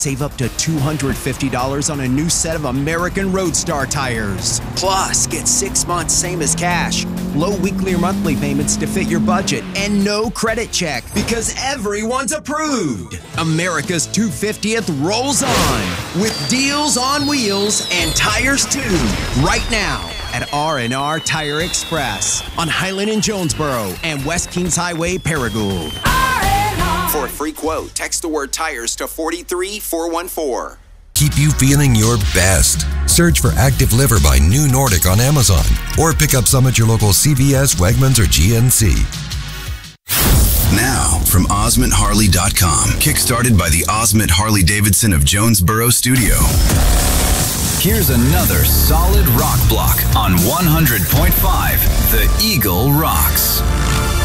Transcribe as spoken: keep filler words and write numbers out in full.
Save up to two hundred fifty dollars on a new set of American Roadstar tires. Plus, get six months same as cash, low weekly or monthly payments to fit your budget, and no credit check because everyone's approved. America's two hundred fiftieth rolls on with deals on wheels and tires too. Right now at R and R Tire Express on Highland and Jonesboro and West Kings Highway, Paragould. For a free quote, text the word tires to four three four one four. Keep you feeling your best. Search for Active Liver by New Nordic on Amazon or pick up some at your local C V S, Wegmans, or G N C. Now, from Osmond Harley dot com, kickstarted by the Osmond Harley-Davidson of Jonesboro Studio. Here's another solid rock block on one hundred point five The Eagle Rocks.